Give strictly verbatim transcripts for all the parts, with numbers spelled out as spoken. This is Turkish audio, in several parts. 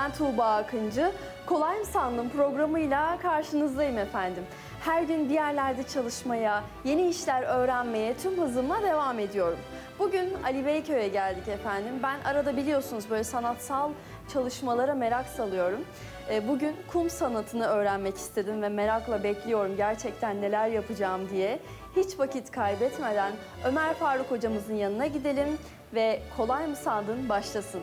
Ben Tuğba Akıncı. Kolay mı sandın programıyla karşınızdayım efendim. Her gün bir yerlerde çalışmaya, yeni işler öğrenmeye tüm hızımla devam ediyorum. Bugün Ali Beyköy'e geldik efendim. Ben arada biliyorsunuz böyle sanatsal çalışmalara merak salıyorum. Bugün kum sanatını öğrenmek istedim ve merakla bekliyorum gerçekten neler yapacağım diye. Hiç vakit kaybetmeden Ömer Faruk hocamızın yanına gidelim ve Kolay mı sandın başlasın.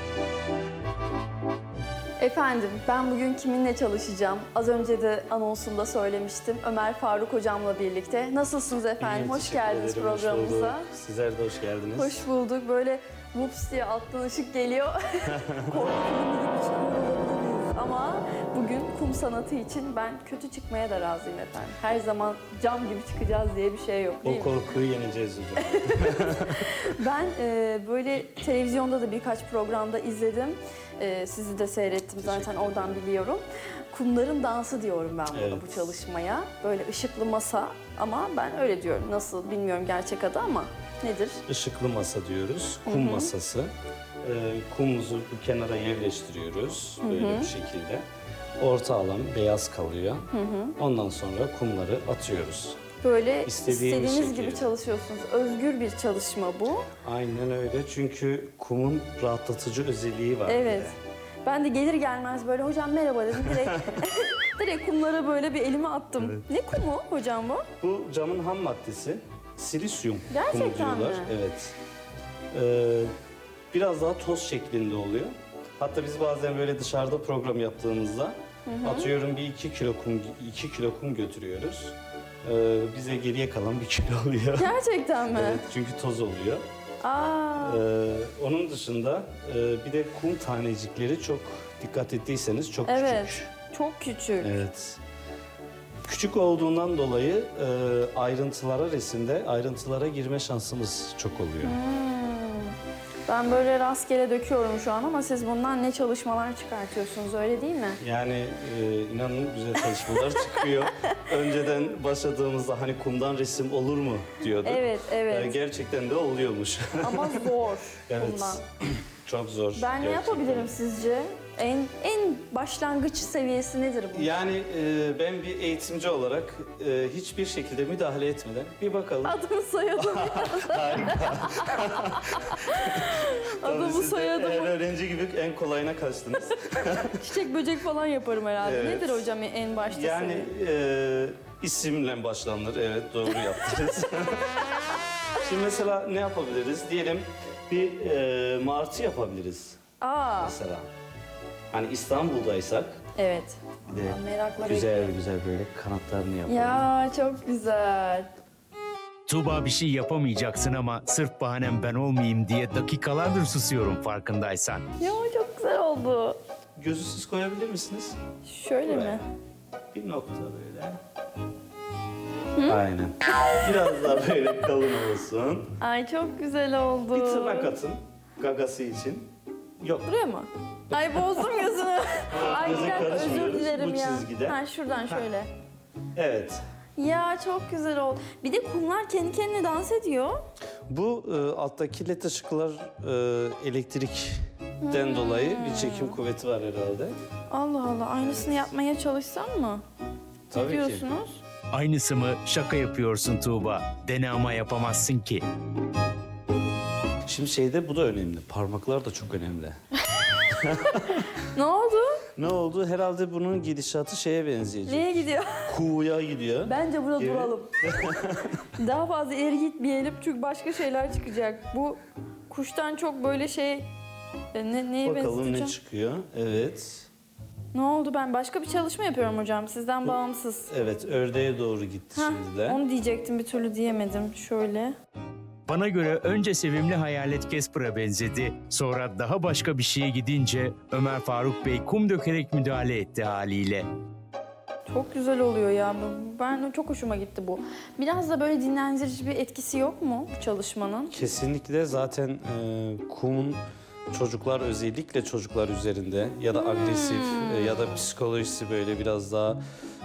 Efendim, ben bugün kiminle çalışacağım? Az önce de anonsumda söylemiştim. Ömer Faruk hocamla birlikte. Nasılsınız efendim? İyi, hoş geldiniz ederim, programımıza. Hoş Sizler de hoş geldiniz. Hoş bulduk. Böyle vups diye alttan ışık geliyor. Korku filmi gibi çıkıyor olabiliriz. Ama bugün kum sanatı için ben kötü çıkmaya da razıyım efendim. Her zaman cam gibi çıkacağız diye bir şey yok değil O mi? korkuyu yeneceğiz hocam. Ben e, böyle televizyonda da birkaç programda izledim. E, sizi de seyrettim zaten oradan biliyorum. Kumların dansı diyorum ben buna, Evet. bu çalışmaya. Böyle ışıklı masa ama ben öyle diyorum. Nasıl bilmiyorum gerçek adı ama nedir? Işıklı masa diyoruz, kum Hı hı. masası. Ee, kumumuzu bu kenara yerleştiriyoruz böyle Hı hı. bir şekilde. Orta alan beyaz kalıyor. Hı hı. Ondan sonra kumları atıyoruz. Böyle İstediğimiz istediğiniz gibi şekilde. çalışıyorsunuz. Özgür bir çalışma bu. Aynen öyle çünkü kumun rahatlatıcı özelliği var. bir Evet. de. Ben de gelir gelmez böyle hocam merhaba dedim. Direkt, direkt kumlara böyle bir elimi attım. Evet. Ne kumu hocam bu? Bu camın ham maddesi silisyum Gerçekten kumu diyorlar. mi? Evet. Ee, biraz daha toz şeklinde oluyor. Hatta biz bazen böyle dışarıda program yaptığımızda Hı hı. atıyorum bir iki kilo kum iki kilo kum götürüyoruz. Ee, bize geriye kalan bir kilo oluyor. Gerçekten mi? Evet, çünkü toz oluyor. Aa. Ee, onun dışında e, bir de kum tanecikleri çok dikkat ettiyseniz çok Evet. küçük. Çok küçük. Evet. Küçük olduğundan dolayı e, ayrıntılara, resimde ayrıntılara girme şansımız çok oluyor. Hmm. Ben böyle rastgele döküyorum şu an ama siz bundan ne çalışmalar çıkartıyorsunuz öyle değil mi? Yani e, inanın güzel çalışmalar çıkıyor. Önceden başladığımızda hani kumdan resim olur mu diyorduk. Evet, evet. E, gerçekten de oluyormuş. Ama zor Evet. bundan. Çok zor. Ben ne gerçekten. yapabilirim sizce? En en başlangıç seviyesi nedir bu? Yani e, ben bir eğitimci olarak e, hiçbir şekilde müdahale etmeden bir bakalım. Adımı soyadım. Harika. Tabii Adımı siz de soyadım. eğer öğrenci gibi en kolayına kaçtınız. Çiçek böcek falan yaparım herhalde. Evet. Nedir hocam en başta Yani seviye? e, isimle başlanır. Evet, doğru yaptınız. Şimdi mesela ne yapabiliriz? Diyelim bir e, martı yapabiliriz Aa, mesela. Hani İstanbul'daysak evet. bir de Aa, merakla güzel bekliyorum. güzel böyle kanatlarını yapalım. Ya çok güzel. Tuğba bir şey yapamayacaksın ama sırf bahanem ben olmayayım diye dakikalardır susuyorum farkındaysan. Ya çok güzel oldu. Gözü siz koyabilir misiniz? Şöyle Buraya. mi? Bir nokta böyle. Aynen. Biraz daha böyle kalın olsun. Ay çok güzel oldu. Bir tırnak atın gagası için. Yok. Buraya mı? Ay bozdum gözünü. Ay bir Gözü dakika özür karışmıyoruz, dilerim bu ya. çizgide. Ha şuradan şöyle. Evet. Ya çok güzel oldu. Bir de kumlar kendi kendine dans ediyor. Bu e, alttaki led ışıklar e, elektrikten Hmm. dolayı bir çekim kuvveti var herhalde. Allah Allah aynısını yapmaya çalışsam mı? Tabii ne ki. diyorsunuz? Aynısı mı? Şaka yapıyorsun Tuğba. Dene ama yapamazsın ki. Şimdi şeyde bu da önemli. Parmaklar da çok önemli. Ne oldu? Ne oldu? Herhalde bunun gidişatı şeye benzeyecek. Neye gidiyor? Kuğuya gidiyor. Bence burada Evet. duralım. Daha fazla ileri gitmeyelim çünkü başka şeyler çıkacak. Bu kuştan çok böyle şey... E, Ne, neye Bakalım benzeteceğim? ne çıkıyor. Evet. Ne oldu? Ben başka bir çalışma yapıyorum hocam. Sizden bağımsız. Evet, ördeğe doğru gitti Hah, şimdi de. onu diyecektim bir türlü diyemedim. Şöyle. Bana göre önce sevimli hayalet Casper'a benzedi. Sonra daha başka bir şeye gidince Ömer Faruk Bey kum dökerek müdahale etti haliyle. Çok güzel oluyor ya. Ben çok hoşuma gitti bu. Biraz da böyle dinlendirici bir etkisi yok mu bu çalışmanın? Kesinlikle zaten e, kumun çocuklar özellikle çocuklar üzerinde ya da agresif e, ya da psikolojisi böyle biraz daha